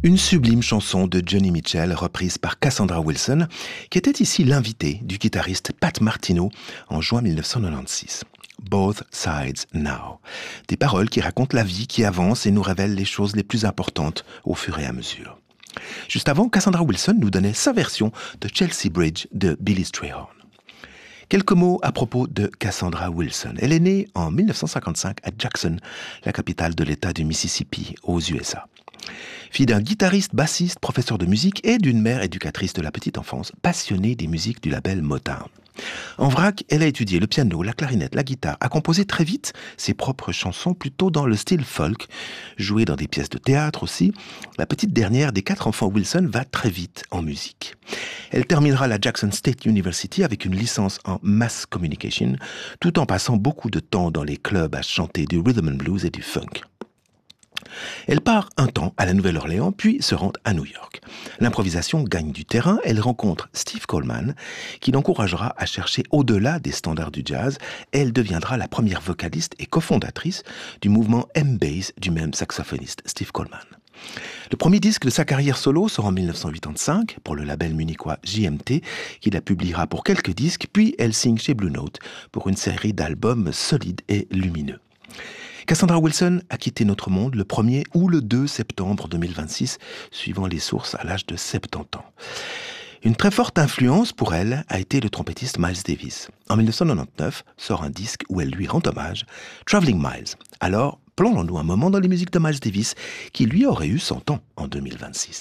Une sublime chanson de Joni Mitchell reprise par Cassandra Wilson, qui était ici l'invitée du guitariste Pat Martino en juin 1996. Both Sides Now. Des paroles qui racontent la vie qui avance et nous révèlent les choses les plus importantes au fur et à mesure. Juste avant, Cassandra Wilson nous donnait sa version de Chelsea Bridge de Billy Strayhorn. Quelques mots à propos de Cassandra Wilson. Elle est née en 1955 à Jackson, la capitale de l'État du Mississippi, aux USA. Fille d'un guitariste, bassiste, professeur de musique et d'une mère éducatrice de la petite enfance, passionnée des musiques du label Motown. En vrac, elle a étudié le piano, la clarinette, la guitare, a composé très vite ses propres chansons plutôt dans le style folk, joué dans des pièces de théâtre aussi. La petite dernière des 4 enfants Wilson va très vite en musique. Elle terminera la Jackson State University avec une licence en Mass Communication, tout en passant beaucoup de temps dans les clubs à chanter du rhythm and blues et du funk. Elle part un temps à la Nouvelle-Orléans, puis se rend à New York. L'improvisation gagne du terrain, elle rencontre Steve Coleman, qui l'encouragera à chercher au-delà des standards du jazz. Elle deviendra la première vocaliste et cofondatrice du mouvement M-Bass du même saxophoniste, Steve Coleman. Le premier disque de sa carrière solo sort en 1985 pour le label munichois JMT, qui la publiera pour quelques disques, puis elle signe chez Blue Note pour une série d'albums solides et lumineux. Cassandra Wilson a quitté notre monde le 1er ou le 2 septembre 2026, suivant les sources, à l'âge de 70 ans. Une très forte influence pour elle a été le trompettiste Miles Davis. En 1999 sort un disque où elle lui rend hommage, Traveling Miles. Alors, plongeons-nous un moment dans les musiques de Miles Davis, qui lui aurait eu 100 ans en 2026.